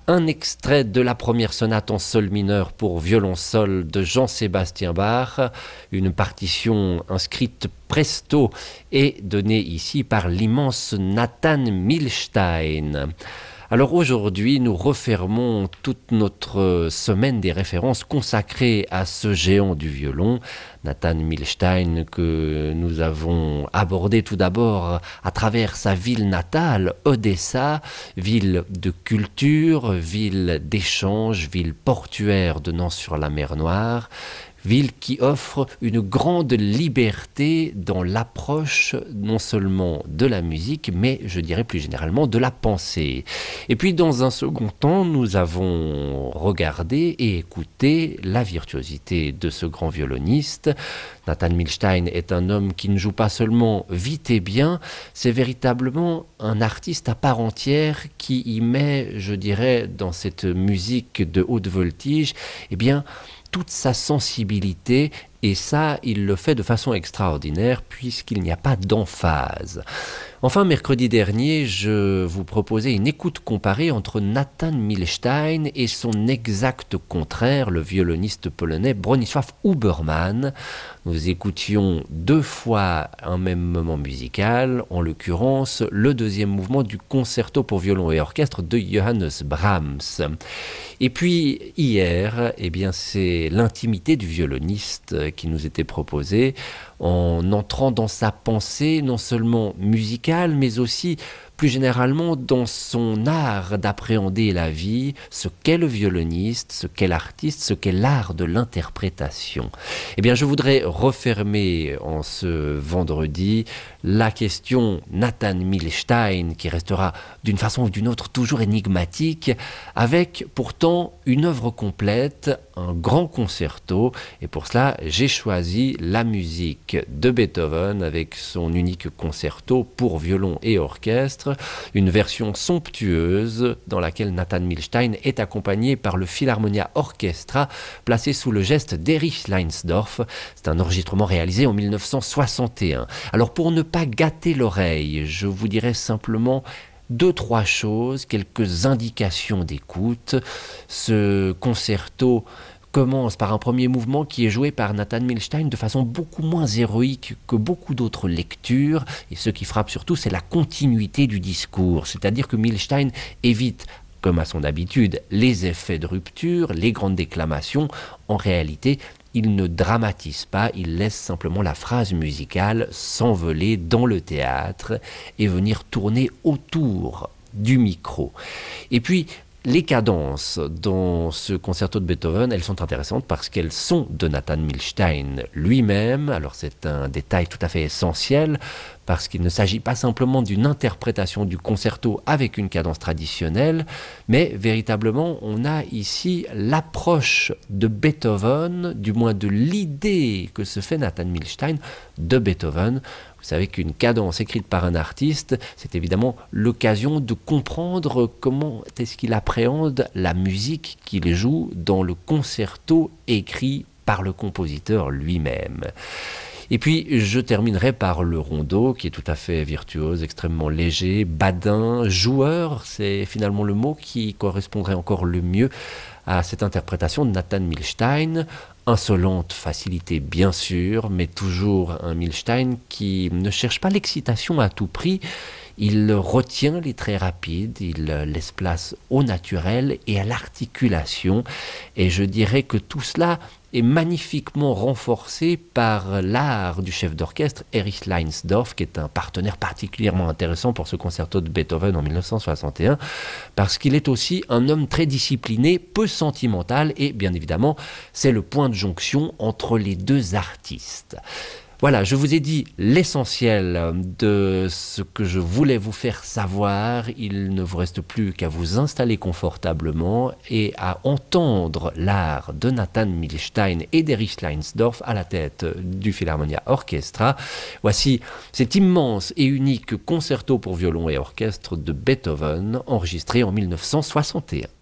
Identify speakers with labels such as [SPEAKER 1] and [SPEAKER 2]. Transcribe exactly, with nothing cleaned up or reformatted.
[SPEAKER 1] Un extrait de la première sonate en sol mineur pour violon-sol de Jean-Sébastien Bach, une partition inscrite presto et donnée ici par l'immense Nathan Milstein. Alors aujourd'hui, nous refermons toute notre semaine des références consacrées à ce géant du violon, Nathan Milstein, que nous avons abordé tout d'abord à travers sa ville natale, Odessa, ville de culture, ville d'échange, ville portuaire donnant sur la mer Noire, ville qui offre une grande liberté dans l'approche non seulement de la musique, mais je dirais plus généralement de la pensée. Et puis dans un second temps, nous avons regardé et écouté la virtuosité de ce grand violoniste. Nathan Milstein est un homme qui ne joue pas seulement vite et bien, c'est véritablement un artiste à part entière qui y met, je dirais, dans cette musique de haute voltige, eh bien, toute sa sensibilité, et ça, il le fait de façon extraordinaire puisqu'il n'y a pas d'emphase. Enfin, mercredi dernier, je vous proposais une écoute comparée entre Nathan Milstein et son exact contraire, le violoniste polonais Bronisław Huberman. Nous écoutions deux fois un même moment musical, en l'occurrence le deuxième mouvement du concerto pour violon et orchestre de Johannes Brahms. Et puis hier, eh bien, c'est l'intimité du violoniste qui nous était proposée, en entrant dans sa pensée non seulement musicale, mais aussi plus généralement dans son art d'appréhender la vie, ce qu'est le violoniste, ce qu'est l'artiste, ce qu'est l'art de l'interprétation. Eh bien, je voudrais refermer en ce vendredi la question Nathan Milstein, qui restera d'une façon ou d'une autre toujours énigmatique, avec pourtant une œuvre complète, un grand concerto, et pour cela j'ai choisi la musique de Beethoven avec son unique concerto pour violon et orchestre, une version somptueuse dans laquelle Nathan Milstein est accompagné par le Philharmonia Orchestra placé sous le geste d'Erich Leinsdorf. C'est un enregistrement réalisé en mille neuf cent soixante et un. Alors pour ne pas gâter l'oreille, je vous dirai simplement deux, trois choses, quelques indications d'écoute. Ce concerto commence par un premier mouvement qui est joué par Nathan Milstein de façon beaucoup moins héroïque que beaucoup d'autres lectures, et ce qui frappe surtout, c'est la continuité du discours, c'est-à-dire que Milstein évite, comme à son habitude, les effets de rupture, les grandes déclamations. En réalité, il ne dramatise pas, il laisse simplement la phrase musicale s'envoler dans le théâtre et venir tourner autour du micro. Et puis, les cadences dans ce concerto de Beethoven, elles sont intéressantes parce qu'elles sont de Nathan Milstein lui-même. Alors c'est un détail tout à fait essentiel parce qu'il ne s'agit pas simplement d'une interprétation du concerto avec une cadence traditionnelle, mais véritablement on a ici l'approche de Beethoven, du moins de l'idée que se fait Nathan Milstein de Beethoven. Vous savez qu'une cadence écrite par un artiste, c'est évidemment l'occasion de comprendre comment est-ce qu'il appréhende la musique qu'il joue dans le concerto écrit par le compositeur lui-même. Et puis, je terminerai par le rondo, qui est tout à fait virtuose, extrêmement léger, badin, joueur, c'est finalement le mot qui correspondrait encore le mieux à cette interprétation de Nathan Milstein. Insolente facilité, bien sûr, mais toujours un Milstein qui ne cherche pas l'excitation à tout prix. Il retient les traits rapides, il laisse place au naturel et à l'articulation. Et je dirais que tout cela est magnifiquement renforcé par l'art du chef d'orchestre Erich Leinsdorf, qui est un partenaire particulièrement intéressant pour ce concerto de Beethoven en mille neuf cent soixante et un, parce qu'il est aussi un homme très discipliné, peu sentimental, et bien évidemment, c'est le point de jonction entre les deux artistes. Voilà, je vous ai dit l'essentiel de ce que je voulais vous faire savoir. Il ne vous reste plus qu'à vous installer confortablement et à entendre l'art de Nathan Milstein et d'Erich Leinsdorf à la tête du Philharmonia Orchestra. Voici cet immense et unique concerto pour violon et orchestre de Beethoven, enregistré en mille neuf cent soixante et un.